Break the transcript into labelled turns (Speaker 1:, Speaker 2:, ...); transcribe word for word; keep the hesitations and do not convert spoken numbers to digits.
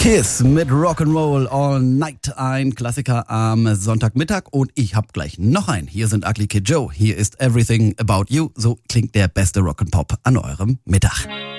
Speaker 1: Kiss mit Rock'n'Roll All Night, ein Klassiker am Sonntagmittag, und ich hab gleich noch einen. Hier sind Ugly Kid Joe, hier ist Everything About You, so klingt der beste Rock'n'Pop an eurem Mittag.